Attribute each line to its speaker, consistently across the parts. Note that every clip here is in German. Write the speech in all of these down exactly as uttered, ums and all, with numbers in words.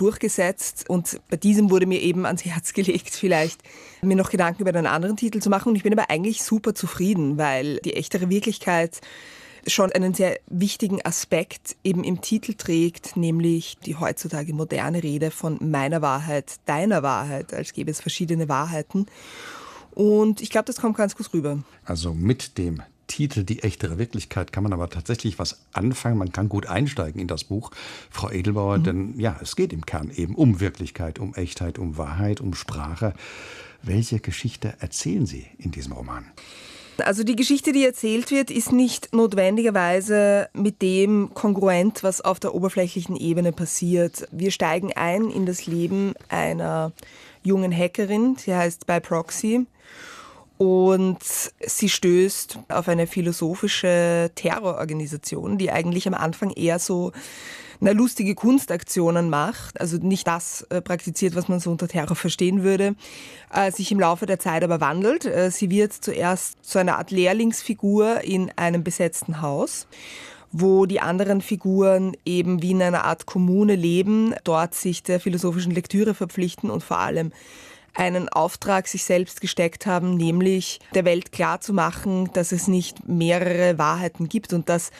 Speaker 1: durchgesetzt. Und bei diesem wurde mir eben ans Herz gelegt, vielleicht mir noch Gedanken über einen anderen Titel zu machen. Und ich bin aber eigentlich super zufrieden, weil die echtere Wirklichkeit schon einen sehr wichtigen Aspekt eben im Titel trägt, nämlich die heutzutage moderne Rede von meiner Wahrheit, deiner Wahrheit, als gäbe es verschiedene Wahrheiten. Und ich glaube, das kommt ganz gut rüber.
Speaker 2: Also mit dem Titel Die echtere Wirklichkeit kann man aber tatsächlich was anfangen. Man kann gut einsteigen in das Buch, Frau Edelbauer, mhm. denn ja, es geht im Kern eben um Wirklichkeit, um Echtheit, um Wahrheit, um Sprache. Welche Geschichte erzählen Sie in diesem Roman?
Speaker 1: Also die Geschichte, die erzählt wird, ist nicht notwendigerweise mit dem kongruent, was auf der oberflächlichen Ebene passiert. Wir steigen ein in das Leben einer jungen Hackerin, sie heißt By Proxy, und sie stößt auf eine philosophische Terrororganisation, die eigentlich am Anfang eher so eine lustige Kunstaktionen macht, also nicht das äh, praktiziert, was man so unter Terror verstehen würde, äh, sich im Laufe der Zeit aber wandelt. Äh, sie wird zuerst zu einer Art Lehrlingsfigur in einem besetzten Haus, wo die anderen Figuren eben wie in einer Art Kommune leben, dort sich der philosophischen Lektüre verpflichten und vor allem einen Auftrag sich selbst gesteckt haben, nämlich der Welt klarzumachen, dass es nicht mehrere Wahrheiten gibt und dass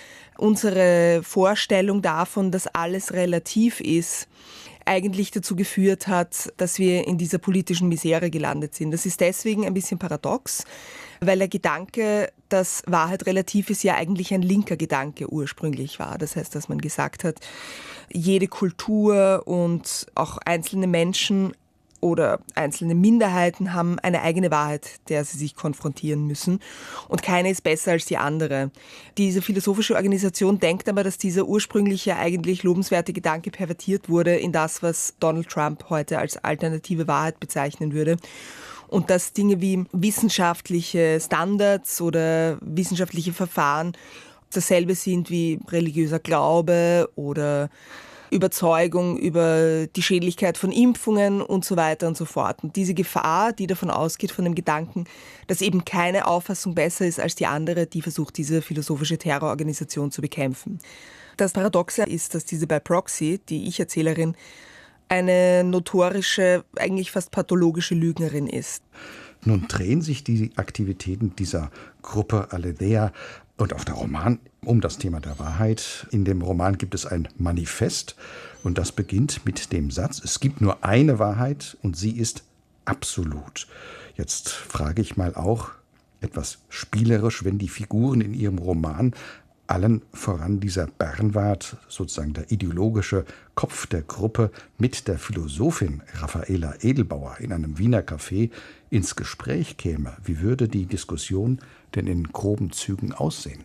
Speaker 1: unsere Vorstellung davon, dass alles relativ ist, eigentlich dazu geführt hat, dass wir in dieser politischen Misere gelandet sind. Das ist deswegen ein bisschen paradox, weil der Gedanke, dass Wahrheit relativ ist, ja eigentlich ein linker Gedanke ursprünglich war. Das heißt, dass man gesagt hat, jede Kultur und auch einzelne Menschen oder einzelne Minderheiten haben eine eigene Wahrheit, der sie sich konfrontieren müssen. Und keine ist besser als die andere. Diese philosophische Organisation denkt aber, dass dieser ursprüngliche, eigentlich lobenswerte Gedanke pervertiert wurde in das, was Donald Trump heute als alternative Wahrheit bezeichnen würde. Und dass Dinge wie wissenschaftliche Standards oder wissenschaftliche Verfahren dasselbe sind wie religiöser Glaube oder Überzeugung über die Schädlichkeit von Impfungen und so weiter und so fort. Und diese Gefahr, die davon ausgeht, von dem Gedanken, dass eben keine Auffassung besser ist als die andere, die versucht, diese philosophische Terrororganisation zu bekämpfen. Das Paradoxe ist, dass diese By Proxy, die Ich-Erzählerin, eine notorische, eigentlich fast pathologische Lügnerin ist.
Speaker 2: Nun drehen sich die Aktivitäten dieser Gruppe Aletheia und auch der Roman um das Thema der Wahrheit. In dem Roman gibt es ein Manifest und das beginnt mit dem Satz, es gibt nur eine Wahrheit und sie ist absolut. Jetzt frage ich mal auch etwas spielerisch, wenn die Figuren in Ihrem Roman, allen voran dieser Bernward, sozusagen der ideologische Kopf der Gruppe, mit der Philosophin Raffaela Edelbauer in einem Wiener Café ins Gespräch käme. Wie würde die Diskussion denn in groben Zügen aussehen?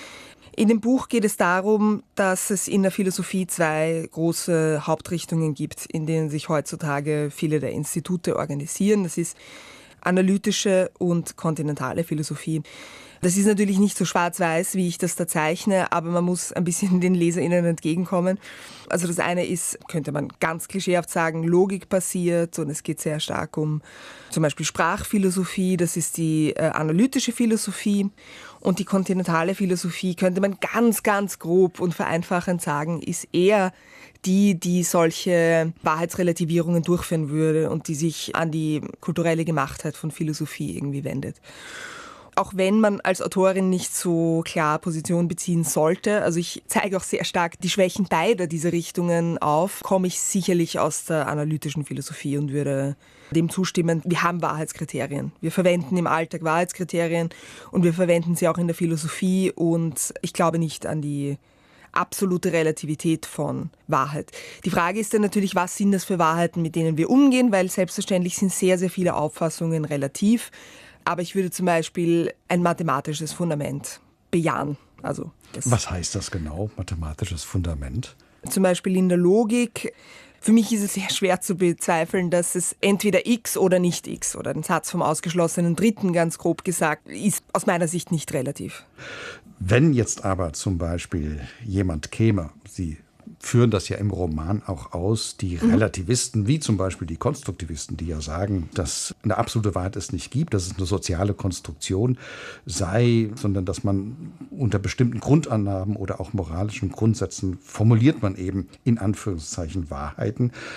Speaker 1: In dem Buch geht es darum, dass es in der Philosophie zwei große Hauptrichtungen gibt, in denen sich heutzutage viele der Institute organisieren. Das ist analytische und kontinentale Philosophie. Das ist natürlich nicht so schwarz-weiß, wie ich das da zeichne, aber man muss ein bisschen den LeserInnen entgegenkommen. Also das eine ist, könnte man ganz klischeehaft sagen, logikbasiert und es geht sehr stark um zum Beispiel Sprachphilosophie, das ist die äh, analytische Philosophie. Und die kontinentale Philosophie, könnte man ganz, ganz grob und vereinfachend sagen, ist eher die, die solche Wahrheitsrelativierungen durchführen würde und die sich an die kulturelle Gemachtheit von Philosophie irgendwie wendet. Auch wenn man als Autorin nicht so klar Position beziehen sollte, also ich zeige auch sehr stark die Schwächen beider dieser Richtungen auf, komme ich sicherlich aus der analytischen Philosophie und würde dem zustimmen. Wir haben Wahrheitskriterien. Wir verwenden im Alltag Wahrheitskriterien und wir verwenden sie auch in der Philosophie und ich glaube nicht an die absolute Relativität von Wahrheit. Die Frage ist dann natürlich, was sind das für Wahrheiten, mit denen wir umgehen, weil selbstverständlich sind sehr, sehr viele Auffassungen relativ. Aber ich würde zum Beispiel ein mathematisches Fundament bejahen. Also das
Speaker 2: Was heißt das genau, mathematisches Fundament?
Speaker 1: Zum Beispiel in der Logik. Für mich ist es sehr schwer zu bezweifeln, dass es entweder X oder nicht X oder ein Satz vom ausgeschlossenen Dritten, ganz grob gesagt, ist aus meiner Sicht nicht relativ.
Speaker 2: Wenn jetzt aber zum Beispiel jemand käme, Sie führen das ja im Roman auch aus, die Relativisten, wie zum Beispiel die Konstruktivisten, die ja sagen, dass eine absolute Wahrheit es nicht gibt, dass es eine soziale Konstruktion sei, sondern dass man unter bestimmten Grundannahmen oder auch moralischen Grundsätzen formuliert man eben in Anführungszeichen Wahrheiten.